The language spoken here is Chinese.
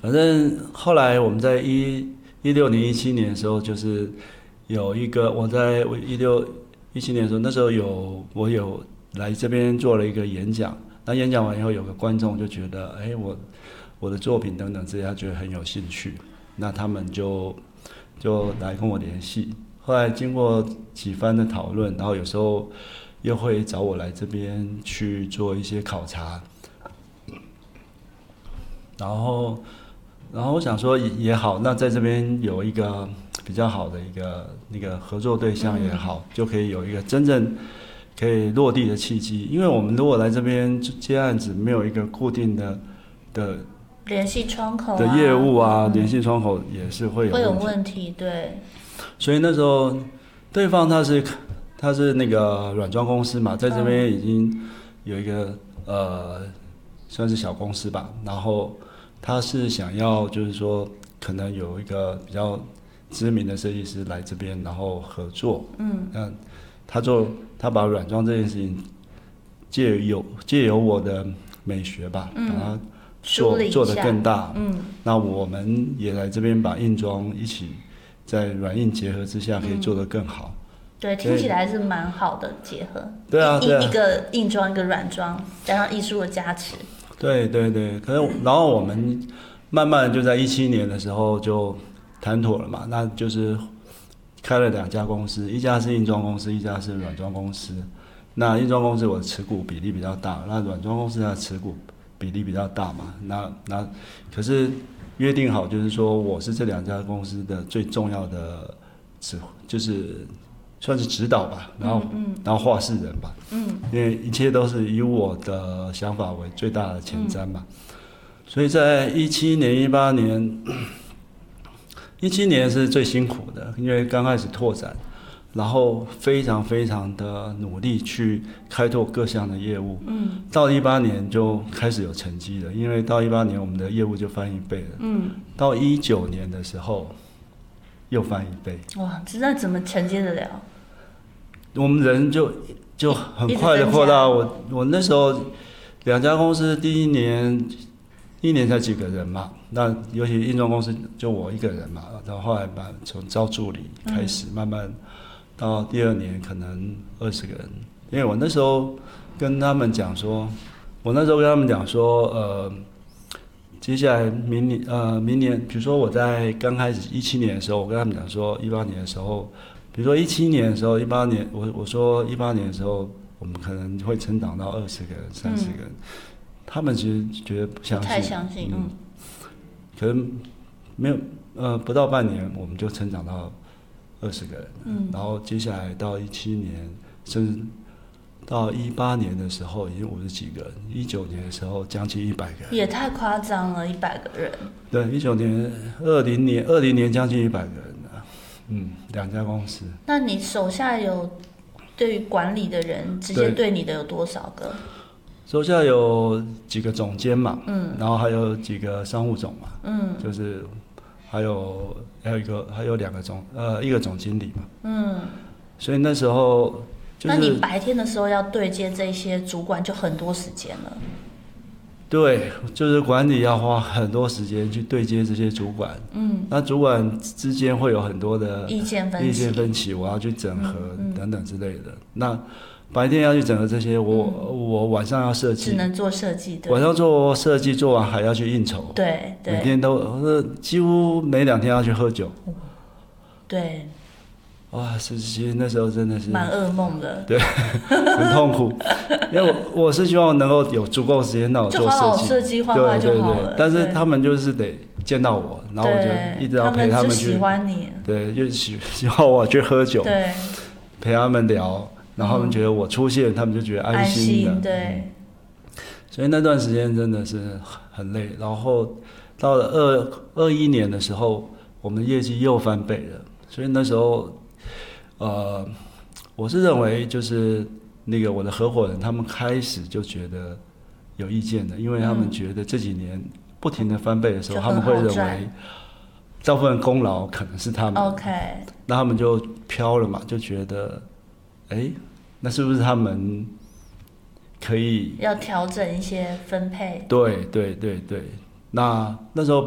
反正后来我们在16年、17年的时候，就是有一个我在16、17年的时候，那时候我有来这边做了一个演讲。那演讲完以后，有个观众就觉得，哎，我的作品等等这些，他觉得很有兴趣，那他们就来跟我联系。后来经过几番的讨论，然后有时候又会找我来这边去做一些考察，然后我想说也好，那在这边有一个比较好的那个合作对象也好，就可以有一个真正可以落地的契机。因为我们如果来这边接案子，没有一个固定的联系窗口的业务啊，联系窗口也是会有问题，对。 所以那时候对方他是那个软装公司嘛，在这边已经有一个算是小公司吧，然后他是想要就是说可能有一个比较知名的设计师来这边，然后合作，那他把软装这件事情借由我的美学吧，把它做得更大，那我们也来这边把硬装一起在软硬结合之下可以做得更好。 对，听起来是蛮好的结合。 对啊， 一个硬装，一个软装，加上艺术的加持。 对对对，可是然后我们慢慢就在17年的时候就谈妥了嘛，那就是开了2家公司，一家是硬装公司，一家是软装公司。那硬装公司我的持股比例比较大，那软装公司它的持股比例比较大嘛，那可是约定好就是说我是这2家公司的最重要的就是算是指导吧，然后话事人吧，因为一切都是以我的想法为最大的前瞻嘛，所以在17年、18年，17年是最辛苦的，因为刚开始拓展，然后非常非常的努力去开拓各项的业务，到18年就开始有成绩了，因为到18年我们的业务就翻1倍了，到19年的时候又翻1倍。 哇，那怎么承接得了？ 我们人就很快的扩大。我那时候2家公司第一年才几个人嘛，那尤其硬装公司就我一个人嘛，然后后来从招助理开始，慢慢到第2年可能20个人。因为我那时候跟他们讲说，接下来明年，比如说我在刚开始17年的时候，我跟他们讲说18年的时候，比如说17年的时候，18年我说18年的时候，我们可能会成长到20个人、30个人，他们其实觉得不相信， 不太相信， 可能没有不到半年，我们就成长到20个人，然后接下来到17年，甚至到18年的时候已经50几个人，19年的时候将近100个人， 也太夸张了，100个人。 对，19年、20年将近100个人了，2家公司。 那你手下有对于管理的人直接对你的有多少个？ 手下有几个总监嘛，然后还有几个商务总嘛，就是还有2个一个总经理嘛，所以那时候就是， 那你白天的时候要对接这些主管就很多时间了。 对，就是管理要花很多时间去对接这些主管，那主管之间会有很多的意见分歧， 我要去整合等等之类的，那白天要去整合这些，我晚上要设计， 只能做设计的。 晚上做设计，做完还要去应酬， 对， 每天都几乎每2天要去喝酒， 对。 哇，其实那时候真的是蛮噩梦的， 对，很痛苦，因为我是希望能够有足够时间让我做设计，画画就好了。 但是他们就是得见到我，然后我就一直要陪他们去， 喜欢你， 对，就希望我去喝酒， 对， 陪他们聊，然后他们觉得我出现，他们就觉得安心的， 对。 所以那段时间真的是很累，然后到了21年的时候，我们业绩又翻倍了，所以那时候。我是认为就是那个我的合伙人，他们开始就觉得有意见的，因为他们觉得这几年不停的翻倍的时候，他们会认为大部分功劳可能是他们 ，OK， 那他们就飘了嘛，就觉得，那是不是他们可以要调整一些分配？ 对对对对，那时候